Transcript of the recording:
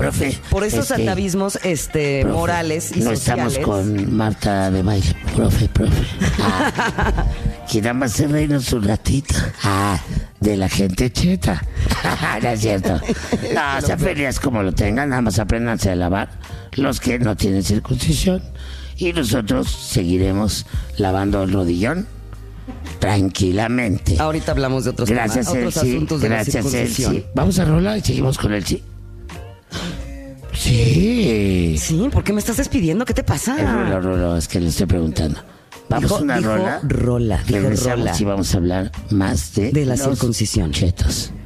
profe. Por esos atavismos profe, morales y no sociales. estamos con Marta de baile, profe. Que nada más se reírnos un ratito. De la gente cheta. No es cierto. No, se feliz como lo tengan, nada más apréndanse a lavar los que no tienen circuncisión. Y nosotros seguiremos lavando el rodillón tranquilamente. Ahorita hablamos de otros Gracias, temas, otros Elsie. asuntos de Gracias, la circuncisión. Elsie. Vamos a rolar y seguimos con Elsie. Sí. Sí, ¿por qué me estás despidiendo? ¿Qué te pasa? Rolo, es que le estoy preguntando. Vamos a una rola. Rola. Regresamos y vamos a hablar más de la los circuncisión. chetos.